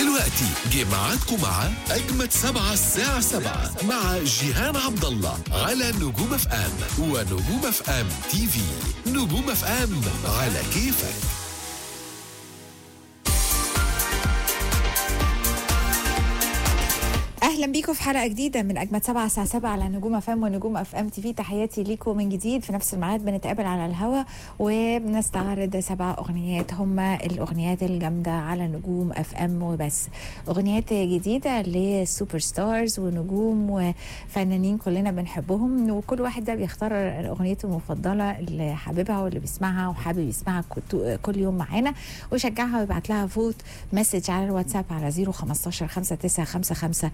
دلوقتي جه ميعادكم مع أجمد 7 الساعة 7 مع جيهان عبد الله على نجوم اف ام ونجوم اف ام تي في. نجوم اف ام على كيفك. اهلا بيكم في حلقه جديده من اجمد 7 الساعه 7 على نجوم اف ام ونجوم اف ام تي في. تحياتي ليكم من جديد في نفس الميعاد، بنتقابل على الهوا وبنستعرض 7 اغنيات، هم الاغنيات الجامده على نجوم اف ام وبس. اغنيات جديده للسوبر ستارز ونجوم وفنانين كلنا بنحبهم، وكل واحد ده بيختار اغنيته المفضله اللي حاببها واللي بيسمعها وحابب يسمعها كل يوم معانا، ويشجعها ويبعت لها فوت مسج على الواتساب على 015 5955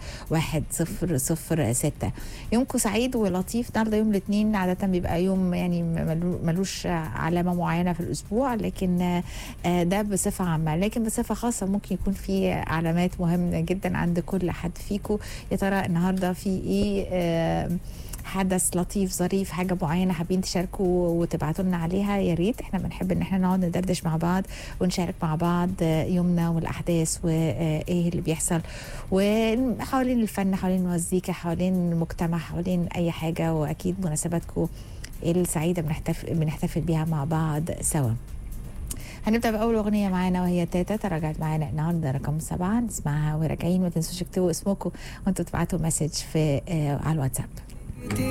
1006. يومكم سعيد ولطيف. النهارده يوم الاثنين، عاده بيبقى يوم يعني ملوش علامه معينه في الاسبوع، لكن ده بصفه عامه، لكن بصفه خاصه ممكن يكون في علامات مهمه جدا عند كل حد فيكم. يا ترى النهارده في ايه حدث لطيف ظريف، حاجه معينه حابين تشاركوا وتبعتوا لنا عليها؟ يا ريت، احنا بنحب ان احنا نقعد ندردش مع بعض ونشارك مع بعض يومنا والاحداث وايه اللي بيحصل، وحوالين الفن، حوالين المزيكا، حوالين المجتمع، حوالين اي حاجه، واكيد مناسباتكم السعيده بنحتفل بيها مع بعض سوا. هنبدأ بأول أغنية معانا وهي تاتا تراجعت معانا النهارده رقم 7، نسمعها وراجعين. ما تنسوش تكتبوا اسمكم وانتوا تبعتوا مسج في على الواتساب.